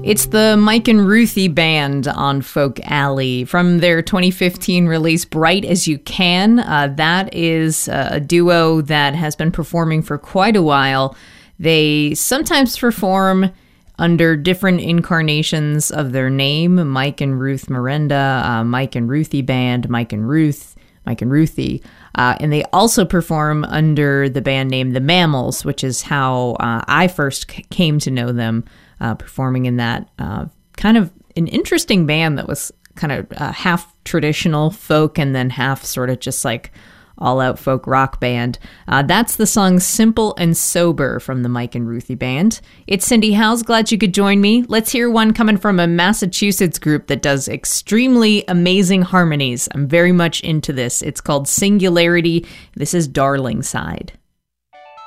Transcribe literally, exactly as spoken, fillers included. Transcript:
It's the Mike and Ruthie Band on Folk Alley from their twenty fifteen release Bright As You Can. Uh, that is a duo that has been performing for quite a while. They sometimes perform under different incarnations of their name, Mike and Ruth Miranda, uh, Mike and Ruthie Band, Mike and Ruth, Mike and Ruthie. Uh, and they also perform under the band name The Mammals, which is how uh, I first c- came to know them, uh, performing in that uh, kind of an interesting band that was kind of uh, half traditional folk and then half sort of just like all-out folk rock band. Uh, that's the song Simple and Sober from the Mike and Ruthie Band. It's Cindy Howes. Glad you could join me. Let's hear one coming from a Massachusetts group that does extremely amazing harmonies. I'm very much into this. It's called Singularity. This is Darling Side.